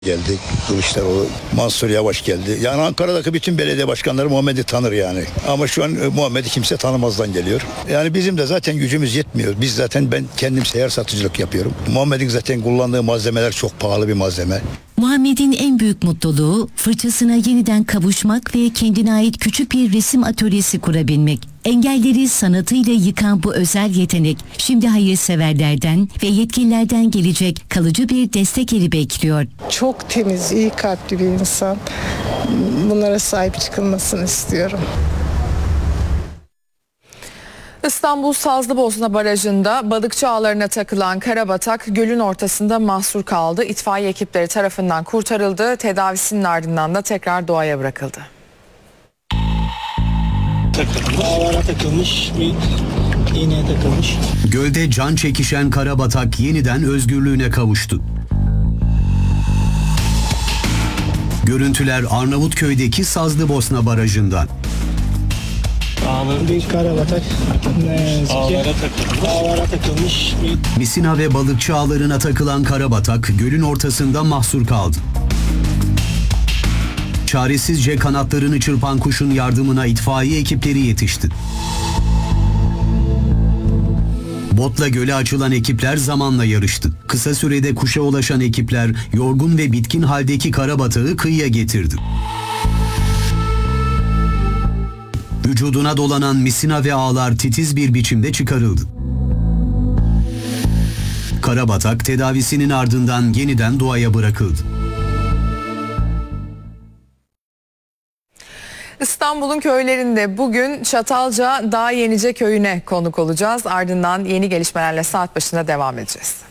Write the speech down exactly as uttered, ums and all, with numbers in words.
geldi. Kılıçdaroğlu, Mansur Yavaş geldi. Yani Ankara'daki bütün belediye başkanları Muhammed'i tanır yani. Ama şu an e, Muhammed'i kimse tanımazdan geliyor. Yani bizim de zaten gücümüz yetmiyor. Biz zaten ben kendim seyyar satıcılık yapıyorum. Muhammed'in zaten kullandığı malzemeler çok pahalı bir malzeme. Muhammed'in en büyük mutluluğu fırçasına yeniden kavuşmak ve kendine ait küçük bir resim atölyesi kurabilmek. Engelleri sanatıyla yıkan bu özel yetenek şimdi hayırseverlerden ve yetkililerden gelecek kalıcı bir destek eli bekliyor. Çok temiz, iyi kalpli bir insan. Bunlara sahip çıkılmasını istiyorum. İstanbul Sazlıbosna Barajı'nda balıkçı ağlarına takılan karabatak gölün ortasında mahsur kaldı. İtfaiye ekipleri tarafından kurtarıldı. Tedavisinin ardından da tekrar doğaya bırakıldı. Ağlara takılmış, bir iğneye takılmış. Gölde can çekişen karabatak yeniden özgürlüğüne kavuştu. Görüntüler Arnavutköy'deki Sazlıbosna Barajı'ndan. Bir karabatak ne yazık ki ağlara takılmış. Bir... Misina ve balıkçı ağlarına takılan karabatak gölün ortasında mahsur kaldı. Çaresizce kanatlarını çırpan kuşun yardımına itfaiye ekipleri yetişti. Botla göle açılan ekipler zamanla yarıştı. Kısa sürede kuşa ulaşan ekipler yorgun ve bitkin haldeki karabatağı kıyıya getirdi. Vücuduna dolanan misina ve ağlar titiz bir biçimde çıkarıldı. Karabatak tedavisinin ardından yeniden doğaya bırakıldı. İstanbul'un köylerinde bugün Çatalca Dağ Yenice köyüne konuk olacağız. Ardından yeni gelişmelerle saat başında devam edeceğiz.